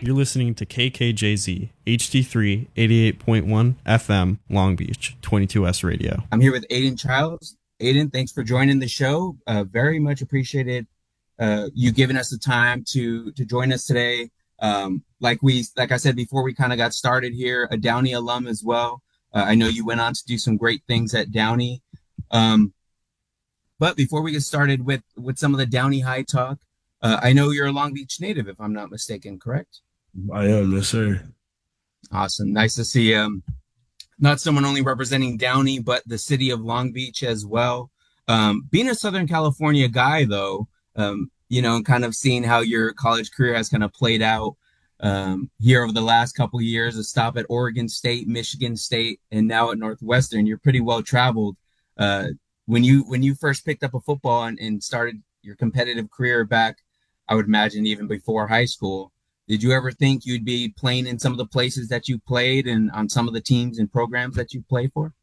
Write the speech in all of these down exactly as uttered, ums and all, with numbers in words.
You're listening to K K J Z, H D three, eighty-eight point one F M, Long Beach, twenty-two S radio. I'm here with Aiden Childs. Aiden, thanks for joining the show. Uh, very much appreciated uh, you giving us the time to to join us today. Um, like we, like I said before, we kind of got started here. A Downey alum as well. Uh, I know you went on to do some great things at Downey. Um, but before we get started with with some of the Downey High talk, uh, I know you're a Long Beach native, if I'm not mistaken, correct? I am, yes, sir. Awesome, nice to see you. Not someone only representing Downey, but the city of Long Beach as well. Um, being a Southern California guy, though, um, you know, and kind of seeing how your college career has kind of played out um, here over the last couple of years, a stop at Oregon State, Michigan State, and now at Northwestern, you're pretty well traveled. Uh, when you when you first picked up a football and, and started your competitive career back, I would imagine even before high school, did you ever think you'd be playing in some of the places that you played and on some of the teams and programs that you play for?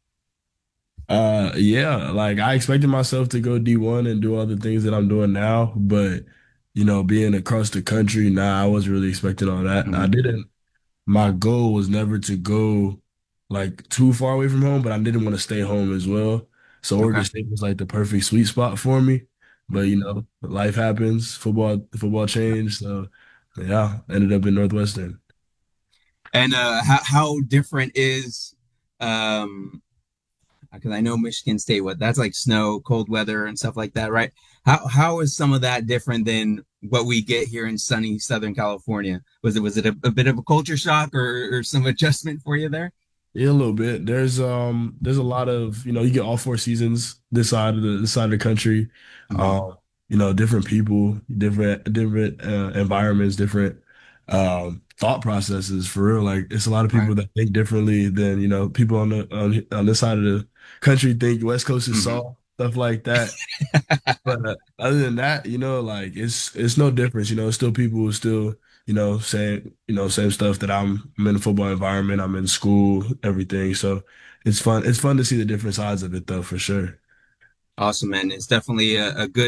Uh, yeah, like I expected myself to go D one and do all the things that I'm doing now, but you know, being across the country, nah, I wasn't really expecting all that. I Mhm. didn't. My goal was never to go like too far away from home, but I didn't want to stay home as well. So Okay. Oregon State was like the perfect sweet spot for me. But you know, life happens. Football, football changed. So yeah, ended up in Northwestern. And uh, how how different is um because I know Michigan State, what that's like snow, cold weather, and stuff like that, right? How how is some of that different than what we get here in sunny Southern California? Was it was it a, a bit of a culture shock or, or some adjustment for you there? Yeah, a little bit. There's um there's a lot of, you know, you get all four seasons this side of the this side of the country. Mhm. Um, you know, different people, different different uh, environments, different um thought processes for real. Like it's a lot of Right. people that think differently than, you know, people on the on, on this side of the country think West Coast is Mhm. soft, stuff like that. But uh, other than that, you know, like it's it's no difference. You know, still people who still, you know, saying, you know, same stuff that I'm I'm in a football environment, I'm in school, everything. So it's fun. It's fun to see the different sides of it though, for sure. Awesome, man. It's definitely a, a good